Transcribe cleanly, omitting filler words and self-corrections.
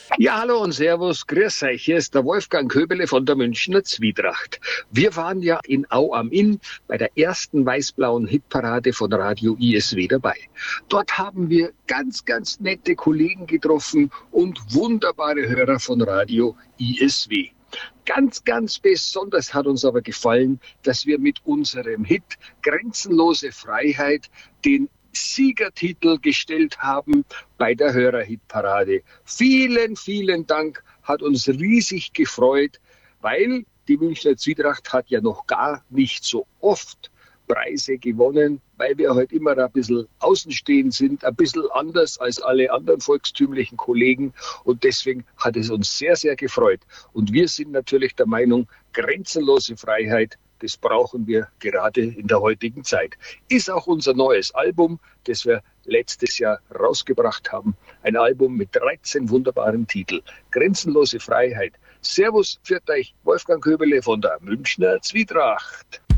Ja, hallo und Servus, grüß euch. Hier ist der Wolfgang Köbele von der Münchner Zwietracht. Wir waren ja in Au am Inn bei der ersten weiß-blauen Hitparade von Radio ISW dabei. Dort haben wir ganz nette Kollegen getroffen und wunderbare Hörer von Radio ISW. Ganz besonders hat uns aber gefallen, dass wir mit unserem Hit Grenzenlose Freiheit den Siegertitel gestellt haben bei der Hörerhitparade. Vielen Dank, hat uns riesig gefreut, weil die Münchner Zwietracht hat ja noch gar nicht so oft Preise gewonnen, weil wir heute immer ein bisschen außenstehend sind, ein bisschen anders als alle anderen volkstümlichen Kollegen, und deswegen hat es uns sehr gefreut. Und wir sind natürlich der Meinung, grenzenlose Freiheit, das brauchen wir gerade in der heutigen Zeit. Ist auch unser neues Album, das wir letztes Jahr rausgebracht haben. Ein Album mit 13 wunderbaren Titeln. Grenzenlose Freiheit. Servus, pfiat euch, Wolfgang Köbele von der Münchner Zwietracht.